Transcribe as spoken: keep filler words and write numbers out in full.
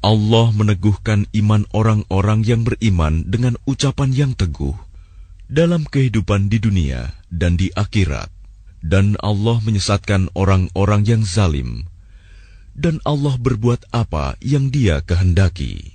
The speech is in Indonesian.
Allah meneguhkan iman orang-orang yang beriman dengan ucapan yang teguh dalam kehidupan di dunia dan di akhirat. Dan Allah menyesatkan orang-orang yang zalim. Dan Allah berbuat apa yang Dia kehendaki.